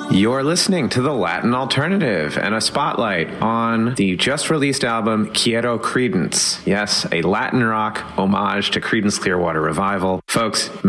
You're listening to the Latin Alternative and a spotlight on the just released album Quiero Credence. Yes, a Latin rock homage to Creedence Clearwater Revival. Folks,